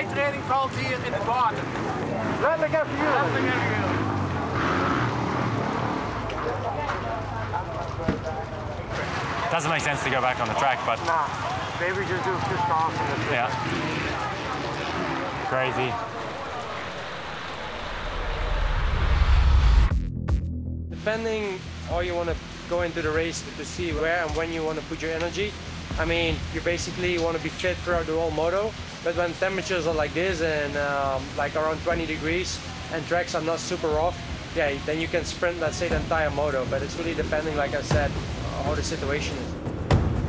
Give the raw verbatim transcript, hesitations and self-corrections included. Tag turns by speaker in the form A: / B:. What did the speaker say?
A: Mijn training valt hier in het water.
B: Letterlijk even jullie.
A: Letterlijk even jullie.
C: Doesn't make sense to go back on the track, but
B: Nah, maybe just do just off in the
C: yeah, crazy.
D: Depending how you want to go into the race to see where and when you want to put your energy. I mean, you basically want to be fit throughout the whole moto, but when temperatures are like this and um, like around twenty degrees and tracks are not super rough, yeah, then you can sprint, let's say, the entire moto, but it's really depending, like I said, how the situation is.